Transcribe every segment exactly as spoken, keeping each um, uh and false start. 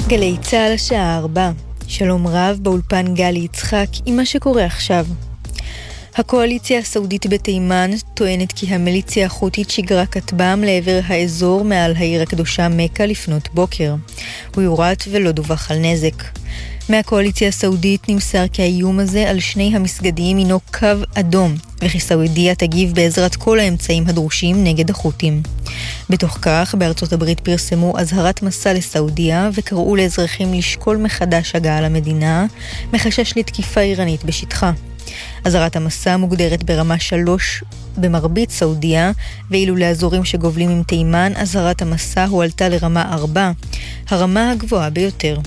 גלי צהל השעה ארבע. שלום רב, באולפן גלי יצחק עם מה שקורה עכשיו. הקואליציה הסעודית בתימן טוענת כי המיליציה החות'ית שיגרה כטב"ם לעבר האזור מעל העיר הקדושה מכה לפנות בוקר. הוא יורט ולא דווח על נזק. מהקואליציה הסעודית נמסר כי האיום הזה על שני המסגדים הינו קו אדום, וכי סעודיה תגיב בעזרת כל האמצעים הדרושים נגד החות'ים. בתוך כך, בארצות הברית פרסמו אזהרת מסע לסעודיה וקראו לאזרחים לשקול מחדש הגעה למדינה, מחשש לתקיפה איראנית בשטחה. אזהרת המסע מוגדרת ברמה שלוש במרבית סעודיה, ואילו לאזורים שגובלים עם תימן, אזהרת המסע הועלתה לרמה ארבע, הרמה הגבוהה ביותר.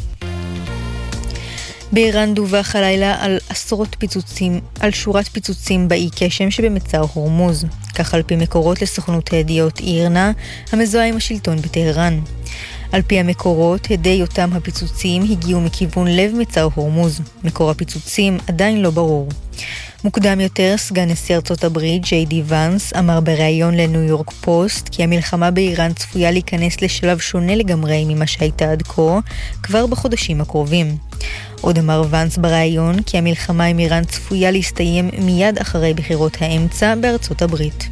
באיראן דווח הלילה על עשרות פיצוצים, על שורת פיצוצים באי קשם שבמצר הורמוז, כך על פי מקורות לסוכנות הידיעות אירנה, המזוהה עם השלטון בטהרן. על פי המקורות, הדי אותם הפיצוצים הגיעו מכיוון לב מצר הורמוז. מקור הפיצוצים עדיין לא ברור. מוקדם יותר, סגן נשיא ארצות הברית, ג'יי די ואנס, אמר בריאיון לניו יורק פוסט, כי המלחמה באיראן צפויה להיכנס לשלב שונה לגמרי ממה שהייתה עד כה, כבר בחודשים הקרובים. עוד אמר ואנס בריאיון, כי המלחמה עם איראן צפויה להסתיים מיד אחרי בחירות האמצע בארצות הברית.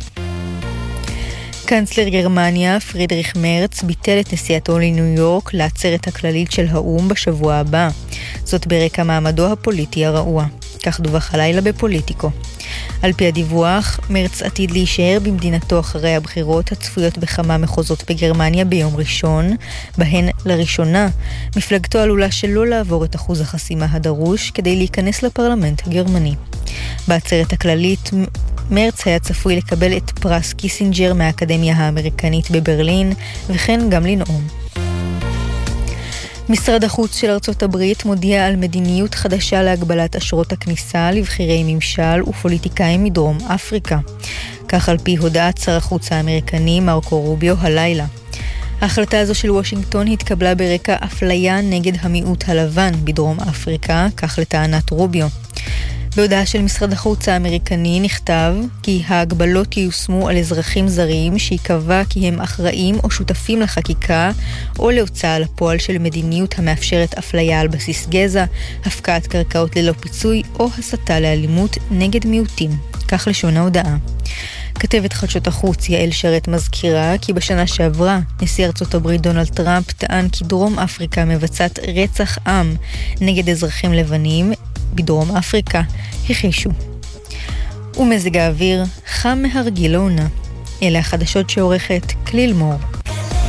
קנצלר גרמניה, פרידריך מרץ, ביטל את נסיעתו לניו יורק לעצרת הכללית של האום בשבוע הבא. זאת ברקע מעמדו הפוליטי הרעוע. כך דווח הלילה בפוליטיקו. על פי הדיווח, מרץ עתיד להישאר במדינתו אחרי הבחירות הצפויות בכמה מחוזות בגרמניה ביום ראשון, בהן לראשונה מפלגתו עלולה שלא לעבור את אחוז החסימה הדרוש כדי להיכנס לפרלמנט הגרמני. בעצרת הכללית, מרץ היה צפוי לקבל את פרס קיסינג'ר מהאקדמיה האמריקנית בברלין, וכן גם לנאום. משרד החוץ של ארצות הברית מודיע על מדיניות חדשה להגבלת אשרות הכניסה לבחירי ממשל ופוליטיקאים מדרום אפריקה. כך על פי הודעת שר החוץ האמריקני מרקו רוביו הלילה. ההחלטה הזו של וושינגטון התקבלה ברקע אפליה נגד המיעוט הלבן בדרום אפריקה, כך לטענת רוביו. בהודעה של משרד החוץ האמריקני נכתב כי ההגבלות ייושמו על אזרחים זרים שיקבע כי הם אחראים או שותפים לחקיקה או להוצאה לפועל של מדיניות המאפשרת אפליה על בסיס גזע, הפקעת קרקעות ללא פיצוי או הסתה לאלימות נגד מיעוטים. כך לשון ההודעה. כתבת חדשות החוץ יעל שרת מזכירה כי בשנה שעברה נשיא ארצות הברית דונלד טראמפ טען כי דרום אפריקה מבצעת רצח עם נגד אזרחים לבנים בדרום אפריקה. הכישו. ומזג האוויר חם מהרגיל לעונה. אלה החדשות שעורכת כליל מור.